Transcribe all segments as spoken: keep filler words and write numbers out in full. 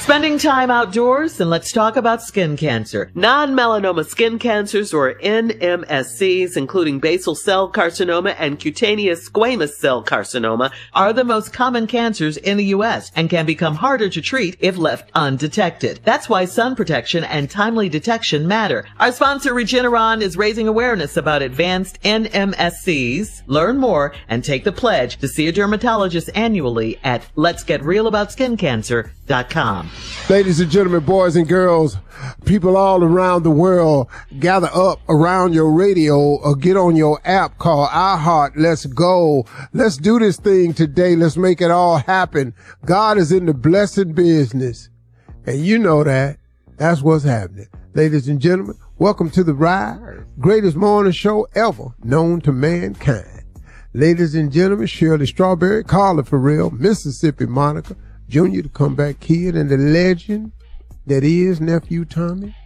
Spending time outdoors, and let's talk about skin cancer. Non-melanoma skin cancers, or N M S Cs, including basal cell carcinoma and cutaneous squamous cell carcinoma, are the most common cancers in the U S and can become harder to treat if left undetected. That's why sun protection and timely detection matter. Our sponsor, Regeneron, is raising awareness about advanced N M S Cs. Learn more and take the pledge to see a dermatologist annually at lets get real about skin cancer dot com. Ladies and gentlemen, boys and girls, people all around the world, gather up around your radio or get on your app called iHeart. Let's go. Let's do this thing today. Let's make it all happen. God is in the blessing business. And you know that. That's what's happening. Ladies and gentlemen, welcome to the ride. Greatest morning show ever known to mankind. Ladies and gentlemen, Shirley Strawberry, Carla Farrell, Mississippi Monica, Junior, the comeback kid, and the legend that is Nephew Tommy.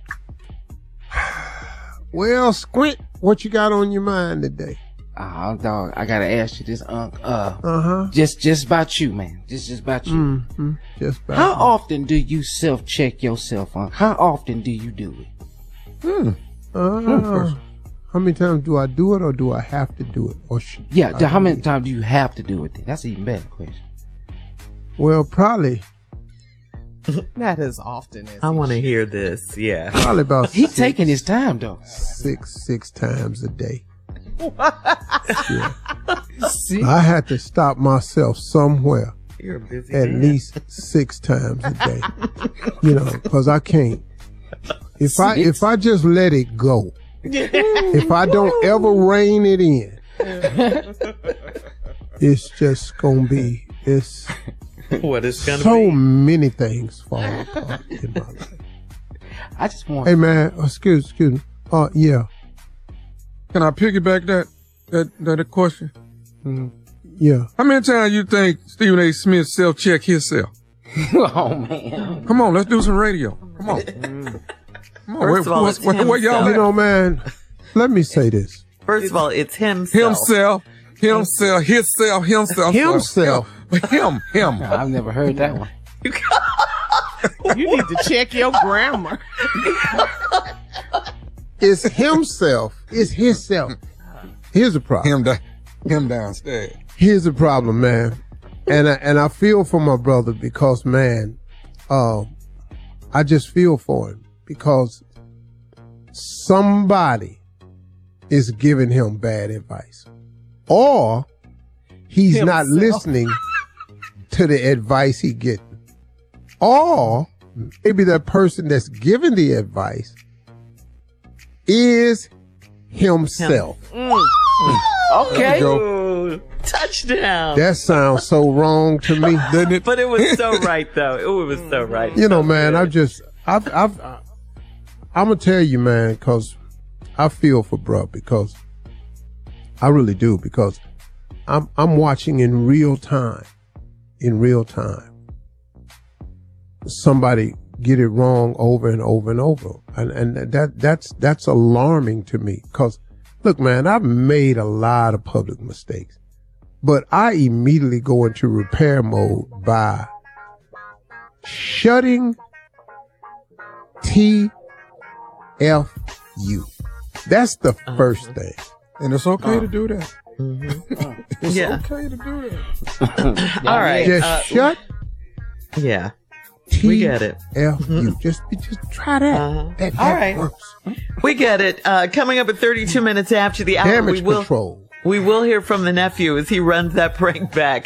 Well, Squint, what you got on your mind today? Oh, dog, I gotta ask you this, Unc. Uh, uh-huh. Just, just about you, man. Just, just about you. Mm-hmm. Just about How you. often do you self-check yourself, Unc? How often do you do it? Hmm. Uh, hmm. How many times do I do it, or do I have to do it? Or should yeah, I how many it? times do you have to do it? That's an even better question. Well, probably. Not as often as I want to hear this. Yeah. Probably about He's six, taking his time, though. Six, six times a day. Yeah. See? I had to stop myself somewhere You're a busy at man. least six times a day. You know, because I can't. If I if I just let it go, if I don't ever rein it in, it's just gonna be it's. What is gonna so be? many things fall apart in my life. I just want. Hey man, excuse excuse me. Uh yeah. Can I piggyback that that that question? Mm, yeah. How many times you think Stephen A. Smith self-check himself? Oh man! Come on, let's do some radio. Come on. Come on. First of all, where, it's where, where y'all himself. You at? know, man, let me say this. First of all, it's himself. Himself, himself, himself, himself, Himself. him, him. I've never heard that one. You need to check your grammar. It's himself. It's himself. Here's the problem. Him, da- him downstairs. Here's the problem, man. And I, and I feel for my brother because, man, uh, I just feel for him because somebody is giving him bad advice, or he's Himself. not listening to the advice he getting, or maybe that person that's giving the advice is himself. Mm. Okay. Ooh, touchdown. That sounds so wrong to me, doesn't it? But it was so right, though. Ooh, it was so right. You know, So man, good. I just, I've, I've, I, I'm gonna tell you, man, because I feel for bruh, because I really do, because I'm, I'm watching in real time, in real time, somebody get it wrong over and over and over, and and that that's that's alarming to me. Because, look, man, I've made a lot of public mistakes, but I immediately go into repair mode by shutting T F U. That's the first thing. And it's okay to do that. Mhm. It's Yeah. okay to do that. All right. Just uh, shut Yeah. T We get it. F U. Just, just try that. Uh-huh. That, that All right. works. We get it. Uh, coming up at thirty-two minutes after the hour, Damage we will control. we will hear from the nephew as he runs that prank back.